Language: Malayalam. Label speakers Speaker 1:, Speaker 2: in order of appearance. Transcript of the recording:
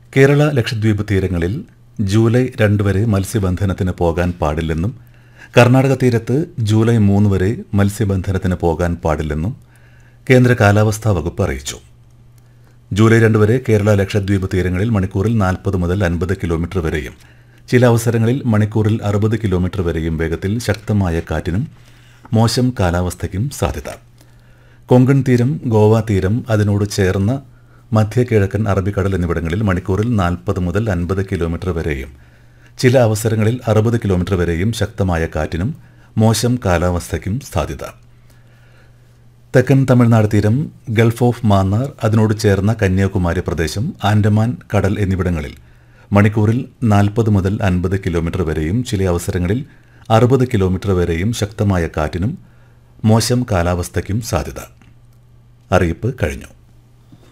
Speaker 1: കേരള ലക്ഷദ്വീപ് തീരങ്ങളിൽ ജൂലൈ 2 വരെ മത്സ്യബന്ധനത്തിന് പോകാൻ പാടില്ലെന്നും കർണാടക തീരത്ത് ജൂലൈ 3 വരെ മത്സ്യബന്ധനത്തിന് പോകാൻ പാടില്ലെന്നും കേന്ദ്ര കാലാവസ്ഥാ വകുപ്പ് അറിയിച്ചു. ജൂലൈ 2 വരെ കേരള ലക്ഷദ്വീപ് തീരങ്ങളിൽ മണിക്കൂറിൽ 40 മുതൽ 50 കിലോമീറ്റർ വരെയും ചില അവസരങ്ങളിൽ മണിക്കൂറിൽ 60 കിലോമീറ്റർ വരെയും വേഗത്തിൽ ശക്തമായ കാറ്റിനും മോശം കാലാവസ്ഥയ്ക്കും സാധ്യത. കൊങ്കൺ തീരം, ഗോവ തീരം, അതിനോട് ചേർന്ന മധ്യകിഴക്കൻ അറബിക്കടൽ എന്നിവിടങ്ങളിൽ മണിക്കൂറിൽ 40 മുതൽ 50 കിലോമീറ്റർ വരെയും ചില അവസരങ്ങളിൽ 60 കിലോമീറ്റർ വരെയും ശക്തമായ കാറ്റിനും മോശം കാലാവസ്ഥയ്ക്കും സാധ്യത. തെക്കൻ തമിഴ്നാട് തീരം, ഗൾഫ് ഓഫ് മാന്നാർ, അതിനോട് ചേർന്ന കന്യാകുമാരി പ്രദേശം, ആൻഡമാൻ കടൽ എന്നിവിടങ്ങളിൽ മണിക്കൂറിൽ 40 മുതൽ 50 കിലോമീറ്റർ വരെയും ചില അവസരങ്ങളിൽ 60 കിലോമീറ്റർ വരെയും ശക്തമായ കാറ്റിനും മോശം കാലാവസ്ഥയ്ക്കും സാധ്യത. അറിയിപ്പ് കഴിഞ്ഞു.